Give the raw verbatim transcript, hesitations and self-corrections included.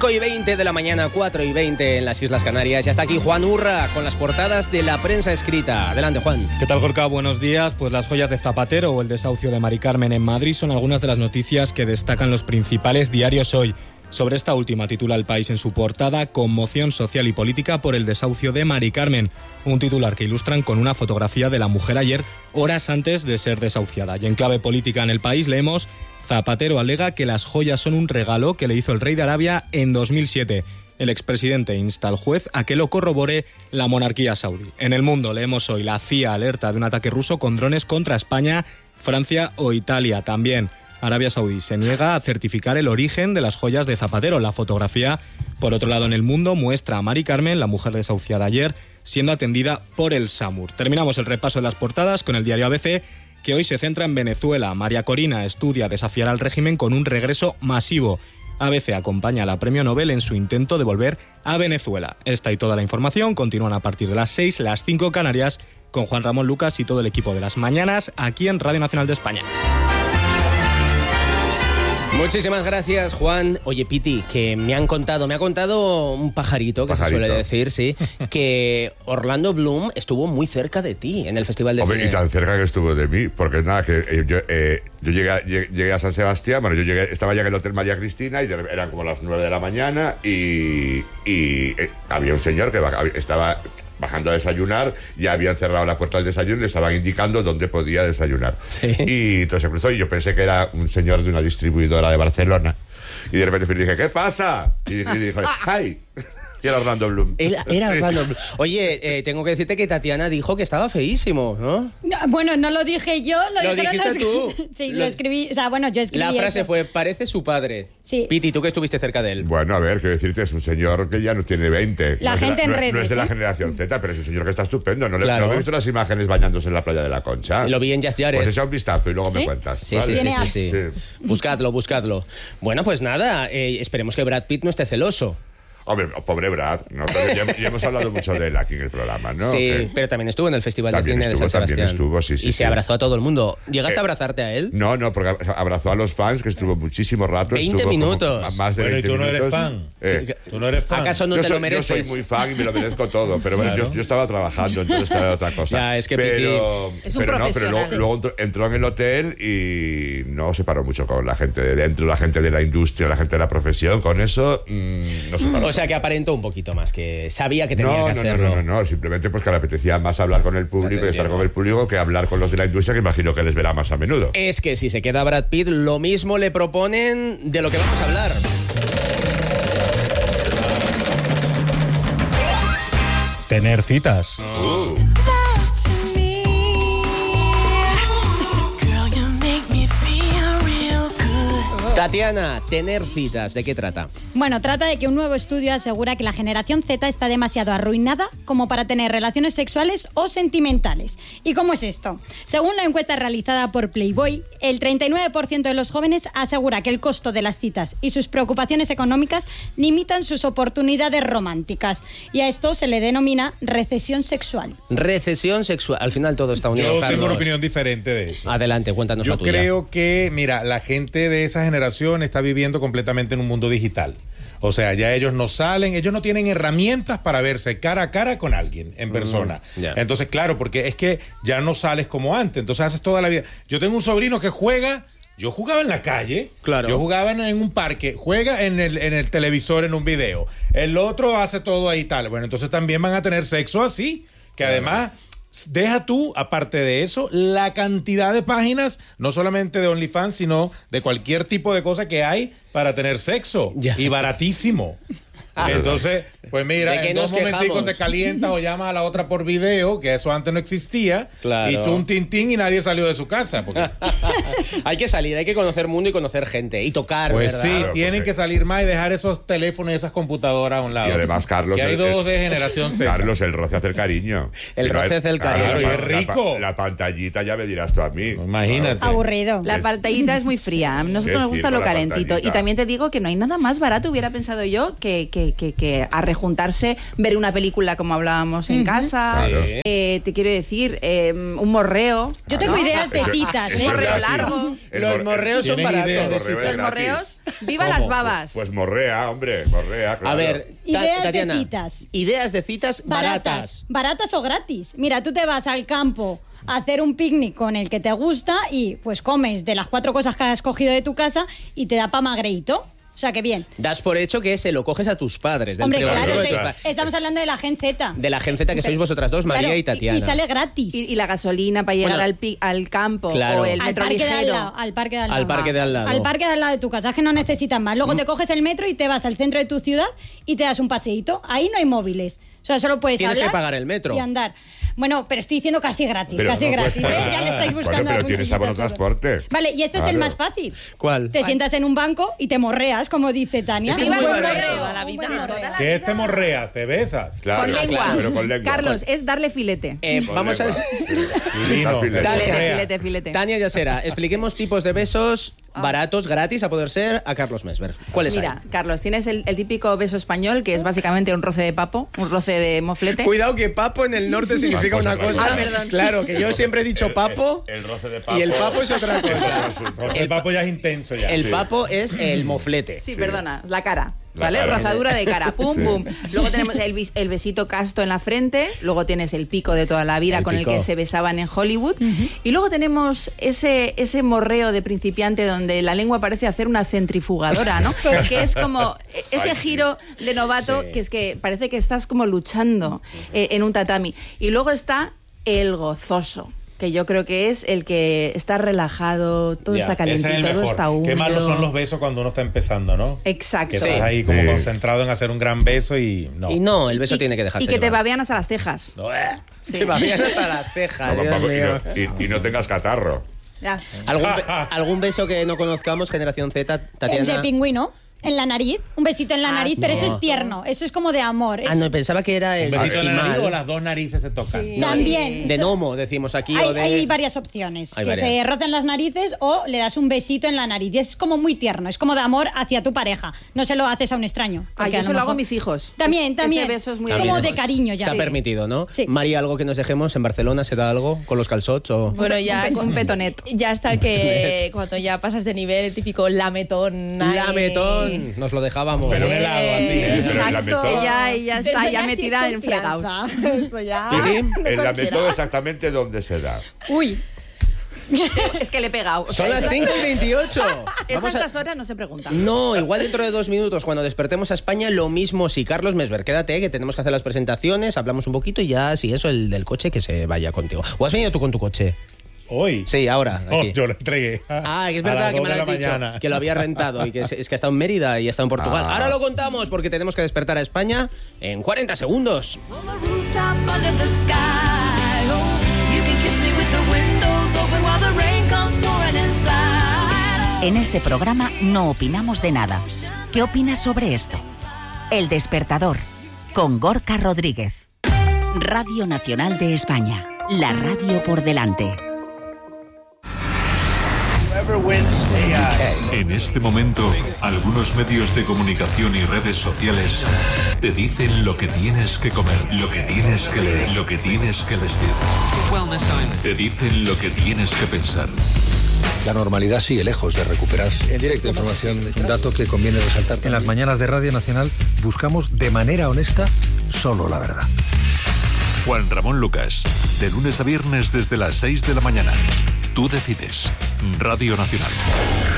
cinco y veinte de la mañana, cuatro y veinte en las Islas Canarias. Ya está aquí Juan Urra con las portadas de la prensa escrita. Adelante, Juan. ¿Qué tal, Gorka? Buenos días. Pues las joyas de Zapatero o el desahucio de Mari Carmen en Madrid son algunas de las noticias que destacan los principales diarios hoy. Sobre esta última titula El País en su portada: conmoción social y política por el desahucio de Mari Carmen. Un titular que ilustran con una fotografía de la mujer ayer, horas antes de ser desahuciada. Y en clave política en El País leemos: Zapatero alega que las joyas son un regalo que le hizo el rey de Arabia en dos mil siete. El expresidente insta al juez a que lo corrobore la monarquía saudí. En El Mundo leemos hoy: la C I A alerta de un ataque ruso con drones contra España, Francia o Italia. También Arabia Saudí se niega a certificar el origen de las joyas de Zapatero. La fotografía, por otro lado, en El Mundo muestra a Mari Carmen, la mujer desahuciada ayer, siendo atendida por el SAMUR. Terminamos el repaso de las portadas con el diario A B C, que hoy se centra en Venezuela. María Corina estudia desafiar al régimen con un regreso masivo. A B C acompaña a la Premio Nobel en su intento de volver a Venezuela. Esta y toda la información continúan a partir de las seis, las cinco Canarias, con Juan Ramón Lucas y todo el equipo de Las Mañanas, aquí en Radio Nacional de España. Muchísimas gracias, Juan. Oye, Piti, que me han contado, me ha contado un pajarito, que pajarito. se suele decir, sí, que Orlando Bloom estuvo muy cerca de ti en el Festival de Hombre, Cine. y tan cerca que estuvo de mí, porque nada, que eh, yo, eh, yo llegué, a, llegué a San Sebastián, bueno, yo llegué, estaba ya en el Hotel María Cristina y eran como las nueve de la mañana y, y eh, había un señor que bajaba, estaba bajando a desayunar, ya habían cerrado la puerta del desayuno y le estaban indicando dónde podía desayunar. Sí. Y entonces se cruzó y yo pensé que era un señor de una distribuidora de Barcelona y de repente dije, ¿qué pasa? Y, y dijo, ¡ay! Y era Orlando Bloom. Era, era Orlando Bloom. Oye, eh, tengo que decirte que Tatiana dijo que estaba feísimo, ¿no? No, bueno, no lo dije yo, lo, ¿Lo dijeron dijiste los... tú? Sí, lo... lo escribí, o sea, bueno, yo escribí La frase eso. fue: parece su padre. Sí. Piti, tú que estuviste cerca de él. Bueno, a ver, quiero decirte, es un señor que ya no tiene veinte. La no gente de la, en no, redes, no es de la ¿eh? generación Z, pero es un señor que está estupendo. ¿No, claro. le, ¿no he visto las imágenes bañándose en la playa de la Concha? Sí, lo vi en Just Jared. Pues echa un vistazo y luego ¿Sí? me cuentas. Sí, ¿vale? sí, sí, sí, sí. sí. Buscadlo, buscadlo. Bueno, pues nada, eh, esperemos que Brad Pitt no esté celoso. Hombre, pobre Brad, ¿no? Pero ya, ya hemos hablado mucho de él aquí en el programa, ¿no? Sí, que... pero también estuvo en el Festival también de Cine estuvo, de San Sebastián. También estuvo, sí, sí. Y sí. se abrazó a todo el mundo. ¿Llegaste eh, a abrazarte a él? No, no, porque abrazó a los fans, que estuvo muchísimo rato. veinte estuvo minutos. Como más de Bueno, veinte ¿y tú no eres minutos. fan? Eh, ¿Tú no eres fan? ¿Acaso no yo te soy, lo mereces? Yo soy muy fan y me lo merezco todo, pero bueno, Claro. yo, yo estaba trabajando, entonces era otra cosa. Ya, es que pero, Piti es un pero no, pero profesional. luego, luego entró, entró en el hotel y no se paró mucho con la gente de dentro, la gente de la industria, la gente de la profesión. Con eso mmm, no se paró. O sea, que aparentó un poquito más, que sabía que tenía no, que no, hacerlo. no, no, no, no, simplemente pues que le apetecía más hablar con el público y estar con el público que hablar con los de la industria, que imagino que les verá más a menudo. Es que si se queda Brad Pitt, lo mismo le proponen de lo que vamos a hablar. Tener citas. Uh. Tatiana, tener citas, ¿de qué trata? Bueno, trata de que un nuevo estudio asegura que la generación Z está demasiado arruinada como para tener relaciones sexuales o sentimentales. ¿Y cómo es esto? Según la encuesta realizada por Playboy, el treinta y nueve por ciento de los jóvenes asegura que el costo de las citas y sus preocupaciones económicas limitan sus oportunidades románticas. Y a esto se le denomina recesión sexual. Recesión sexual. Al final todo está unido, Yo Carlos. tengo una opinión diferente de eso. Adelante, cuéntanos Yo la tuya. creo que, mira, la gente de esa generación está viviendo completamente en un mundo digital. O sea, ya ellos no salen, ellos no tienen herramientas para verse cara a cara con alguien en persona. Mm, yeah. Entonces, claro, porque es que ya no sales como antes, entonces haces toda la vida. Yo tengo un sobrino que juega, yo jugaba en la calle, claro. Yo jugaba en, en un parque, juega en el, en el televisor en un video, el otro hace todo ahí tal. Bueno, entonces también van a tener sexo así, que claro. Además... Deja tú, aparte de eso, la cantidad de páginas, no solamente de OnlyFans, sino de cualquier tipo de cosa que hay para tener sexo. Ya. Y baratísimo. Ah, Entonces, pues mira, en dos momenticos te calientas o llamas a la otra por video, que eso antes no existía, claro. Y tú un tintín y nadie salió de su casa. Porque... hay que salir, hay que conocer mundo y conocer gente y tocar, pues ¿verdad? sí, claro, tienen porque... que salir más y dejar esos teléfonos y esas computadoras a un lado. Y además, Carlos... Que hay el, dos el, de generación Z. Carlos, el roce hace el cariño. El si roce no hace el cariño. Claro, y la, es rico. La, la pantallita ya me dirás tú a mí. No, imagínate. Claro. Aburrido. La pantallita es muy fría. A nosotros nos gusta lo calentito. Y también te digo que no hay nada más barato, hubiera pensado yo, que, que, que, que a rejuntarse, ver una película como hablábamos en uh-huh. casa. Claro. Eh, te quiero decir, eh, un morreo. Yo tengo ¿no? ideas de citas. Un morreo largo. barato. Los morreos son baratos. Los morreos, viva las babas. Pues, pues morrea, hombre, morrea, claro. A ver, ideas Tatiana, de citas. Ideas de citas baratas. Baratas. Baratas o gratis. Mira, tú te vas al campo a hacer un picnic con el que te gusta y pues comes de las cuatro cosas que has cogido de tu casa y te da pa' magreito. O sea, que bien. Das por hecho que se lo coges a tus padres. Del Hombre, frigorífico claro, de tus sí, padres. estamos hablando de la Gen Z. De la Gen Z que sois vosotras dos, María Claro, y Tatiana. Y sale gratis. Y, y la gasolina para llegar Bueno, al, pi- al campo claro. o el al metro parque de al ligero. lado, al parque de al lado. Al parque de al lado. Al parque de al lado de tu casa, es que no necesitas más. Luego te coges el metro y te vas al centro de tu ciudad y te das un paseíto. Ahí no hay móviles. O sea, solo puedes Tienes hablar que pagar el metro. y andar. Bueno, pero estoy diciendo casi gratis, Pero casi no gratis. cuesta ¿eh? Ya nada. le estáis buscando Bueno, pero la tienes puntillita abono a todo. transporte. Vale, y este es el Claro. más fácil. ¿Cuál? Te sientas en un banco y te morreas, como dice Tania. Es que es Un muy buen barato. morreo, Toda la un vida, buen toda morreo. la ¿Qué es te morreas? ¿Te besas? Claro, Con claro, lengua. pero con lengua. Carlos, es darle filete. Eh, Con vamos a... lengua. Divino, Filete. te Dale. morrea. Filete, filete. Tania Yasera, expliquemos tipos de besos baratos, gratis, a poder ser, a Carlos Mesver. ¿Cuáles Mira, hay? Carlos, tienes el, el típico beso español, que es básicamente un roce de papo, un roce de moflete. Cuidado que papo en el norte significa Papo es una otra cosa. cosa. Ah, perdón. Claro, que yo siempre he dicho papo El, el roce de papo. y el papo es otra cosa. Porque el papo ya es intenso ya. El Sí. papo es el moflete. Sí, perdona, la cara. La ¿Vale? cara. Rozadura de cara, pum, Sí. pum. Luego tenemos el, bis- el besito casto en la frente, luego tienes el pico de toda la vida El con pico. el que se besaban en Hollywood, y luego tenemos ese, ese morreo de principiante donde la lengua parece hacer una centrifugadora, ¿no? Que es como ese Ay, sí. giro de novato Sí. que es que parece que estás como luchando eh, en un tatami. Y luego está el gozoso, que yo creo que es el que está relajado, todo Ya, está calentito, ese es el todo mejor. está húmedo. Qué malos son los besos cuando uno está empezando, ¿no? Exacto. Que estás ahí como Sí. concentrado en hacer un gran beso y no. Y no, el beso Y- tiene que dejarse Y que te llevar. babean hasta las cejas. No, eh. Sí. Te babean hasta las cejas, No, Dios papo, y, mío. no, y- y no tengas catarro. Ya. ¿Algún, be- algún beso que no conozcamos, generación Z, El Tatiana? de pingüino, en la nariz, un besito en la Ah, nariz, pero no. eso es tierno, eso es como de amor. Ah, es- no, pensaba que era el ¿Un besito en la nariz esquimal. o las dos narices se tocan? Sí. No, También. De gnomo, decimos aquí, Hay, o de... hay varias opciones, Hay que varias. se rozan las narices o le das un besito en la nariz. Y es como muy tierno, es como de amor hacia tu pareja. No se lo haces a un extraño. Ah, porque yo a se lo lo hago a mejor- mis hijos. También, Es- también. Ese beso es muy Es También como es- de cariño ya. Está permitido, ¿no? Sí. María, ¿algo que nos dejemos en Barcelona? ¿Se da algo con los calzots o...? Bueno, ya Un pe- un petonet. Ya está el que cuando ya pasas de nivel, el típico lametón. ahí. Lametón, nos lo dejábamos. Pero un helado así, ¿eh? Pero el Exacto. lametón- Ella, ella Pero está eso ya sí es metida en confianza. fregados. Eso ya. ¿Y? no El cualquiera. lametón exactamente dónde se da. Uy, Es que le he pegado. O sea, Son las eso- cinco y veintiocho. Eso a Vamos a... estas horas no se pregunta. No, igual dentro de dos minutos, cuando despertemos a España, lo mismo. Sí, Carlos Mesver, quédate, que tenemos que hacer las presentaciones, hablamos un poquito y ya, si eso, el del coche, que se vaya contigo. ¿O has venido tú con tu coche? Hoy. Sí, ahora. Oh, Aquí. yo lo entregué. Ah, que es a verdad las que me dos lo de has la dicho, mañana. que lo había rentado y que es, es que ha estado en Mérida y ha estado en Portugal. Ah. Ahora lo contamos porque tenemos que despertar a España en cuarenta segundos. On the rooftop under the sky. Oh, you can kiss me with the windows open while the rain comes pouring inside. En este programa no opinamos de nada. ¿Qué opinas sobre esto? El Despertador, con Gorka Rodríguez. Radio Nacional de España, la radio por delante. En este momento, algunos medios de comunicación y redes sociales te dicen lo que tienes que comer, lo que tienes que leer, lo que tienes que vestir. Te dicen lo que tienes que pensar. La normalidad sigue lejos de recuperarse. En directo, información, un dato que conviene resaltar. En las mañanas de Radio Nacional buscamos de manera honesta solo la verdad. Juan Ramón Lucas, de lunes a viernes desde las seis de la mañana. Tú decides. Radio Nacional.